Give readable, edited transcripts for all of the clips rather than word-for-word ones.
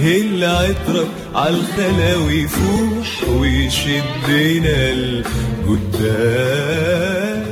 يهل عطرك عالخلاوي يفوح ويشدنا القدام.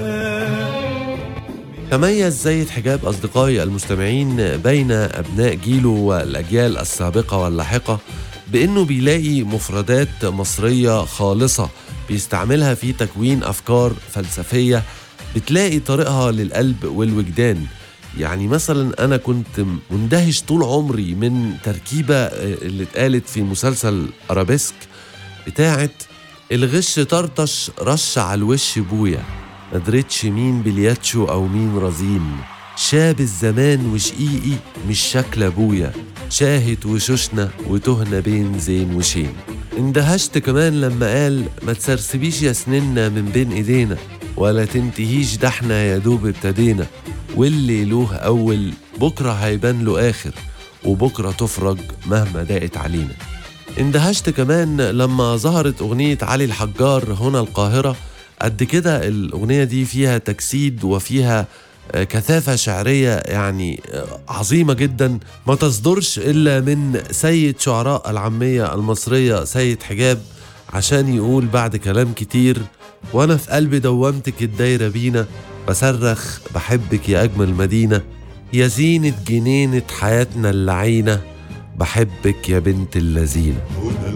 تميز زايد حجاب أصدقائي المستمعين بين أبناء جيله والأجيال السابقة واللاحقة بأنه بيلاقي مفردات مصرية خالصة بيستعملها في تكوين أفكار فلسفية بتلاقي طريقها للقلب والوجدان. يعني مثلا أنا كنت مندهش طول عمري من تركيبة اللي اتقالت في مسلسل أرابيسك بتاعت الغش طرطش رش على الوش بويا، مدرتش مين بلياتشو أو مين رزين، شاب الزمان وشقيقي مش شكل أبويا، شاهت وشوشنا وتهنا بين زين وشين. اندهشت كمان لما قال ما تسرسبيش يا سننا من بين ايدينا ولا تنتهيش ده احنا يا دوب ابتدينا، واللي له أول بكرة هيبان له آخر وبكرة تفرج مهما ضاقت علينا. اندهشت كمان لما ظهرت أغنية علي الحجار هنا القاهرة. قد كده الأغنية دي فيها تجسيد وفيها كثافة شعرية يعني عظيمة جدا ما تصدرش إلا من سيد شعراء العامية المصرية سيد حجاب، عشان يقول بعد كلام كتير وأنا في قلبي دوامتك الدايرة بينا، بصرخ بحبك يا أجمل مدينة، يا زينة جنينة حياتنا اللعينة، بحبك يا بنت اللذينة.